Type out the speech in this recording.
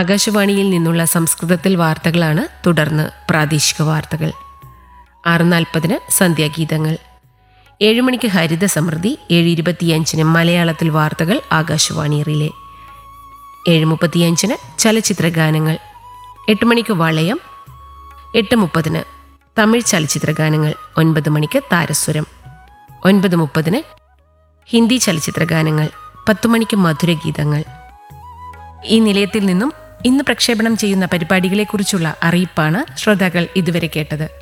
ആകാശവാണിയിൽ നിന്നുള്ള സംസ്കൃതത്തിൽ വാർത്തകളാണ്. തുടർന്ന് പ്രാദേശിക വാർത്തകൾ. 6:40 സന്ധ്യാഗീതങ്ങൾ. 7 മണിക്ക് ഹരിത സമൃദ്ധി. 7:25 മലയാളത്തിൽ വാർത്തകൾ ആകാശവാണി റിലേ. 7:35 ചലച്ചിത്ര ഗാനങ്ങൾ. 8 മണിക്ക് വളയം. 8:30 തമിഴ് ചലച്ചിത്ര ഗാനങ്ങൾ. 9 മണിക്ക് താരസ്വരം. 9:30 ഹിന്ദി ചലച്ചിത്ര ഗാനങ്ങൾ. 10 മണിക്ക് മധുരഗീതങ്ങൾ. ഈ നിലയത്തിൽ നിന്നും ഇന്ന് പ്രക്ഷേപണം ചെയ്യുന്ന പരിപാടികളെക്കുറിച്ചുള്ള അറിയിപ്പാണ് ശ്രോതാക്കൾ ഇതുവരെ കേട്ടത്.